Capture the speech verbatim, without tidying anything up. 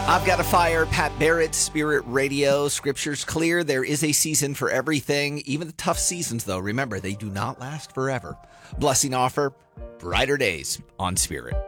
I've got a fire. Pat Barrett, Spirit Radio. Scripture's clear. There is a season for everything. Even the tough seasons, though, remember, they do not last forever. Blessing offer, brighter days on Spirit.